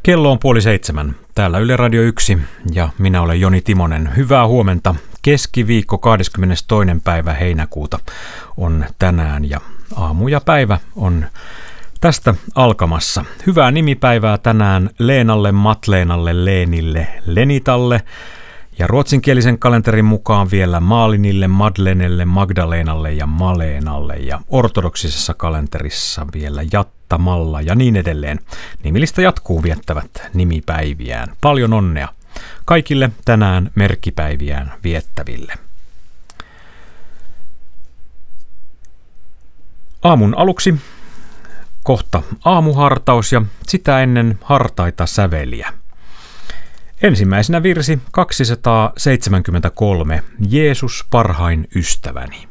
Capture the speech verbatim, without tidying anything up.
Kello on puoli seitsemän. Täällä Yle Radio yksi ja minä olen Joni Timonen. Hyvää huomenta. Keskiviikko kahdeskymmenestoinen päivä heinäkuuta on tänään ja aamu ja päivä on tästä alkamassa. Hyvää nimipäivää tänään Leenalle, Matleenalle, Leenille, Lenitalle ja ruotsinkielisen kalenterin mukaan vielä Maalinille, Madlenelle, Magdalenalle ja Maleenalle ja ortodoksisessa kalenterissa vielä Jattamalla ja niin edelleen. Nimilista jatkuu viettävät nimipäiviään. Paljon onnea kaikille tänään merkkipäiviään viettäville. Aamun aluksi kohta aamuhartaus ja sitä ennen hartaita säveliä. Ensimmäisenä virsi kaksisataaseitsemänkymmentäkolme, Jeesus parhain ystäväni.